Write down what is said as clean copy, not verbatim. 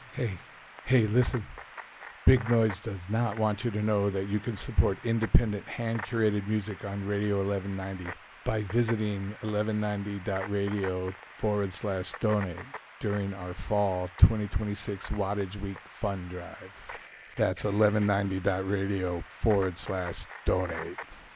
Hey, hey, listen. Big Noise does not want you to know that you can support independent, hand curated music on Radio 1190 by visiting 1190.radio/donate during our fall 2026 Wattage Week Fund Drive. That's 1190.radio/donate.